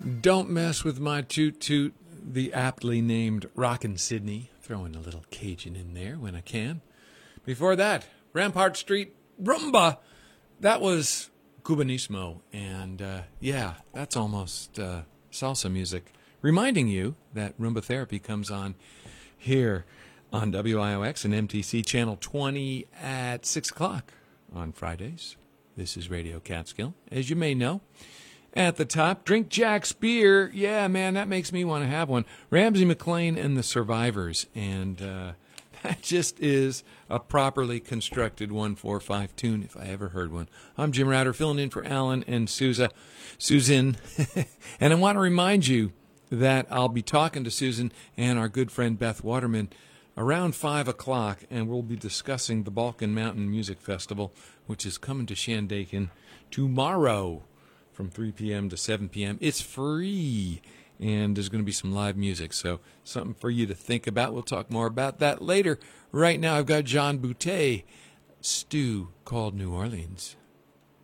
Don't Mess With My Toot Toot, the aptly named Rockin' Sydney, throwing a little Cajun in there when I can. Before that, Rampart Street Rumba, that was Cubanismo, and yeah, that's almost salsa music. Reminding you that Rumba Therapy comes on here on WIOX and MTC Channel 20 at 6 o'clock on Fridays. This is Radio Catskill, as you may know. At the top, Drink Jack's Beer. Yeah, man, that makes me want to have one. Ramsey McLean and the Survivors. And that just is a properly constructed 1-4-5 tune, if I ever heard one. I'm Jim Router, filling in for Alan and Susan. And I want to remind you that I'll be talking to Susan and our good friend Beth Waterman around 5 o'clock, and we'll be discussing the Balkan Mountain Music Festival, which is coming to Shandaken tomorrow from 3 p.m. to 7 p.m. It's free, and there's going to be some live music, so something for you to think about. We'll talk more about that later. Right now, I've got John Boutte, Stew Called New Orleans.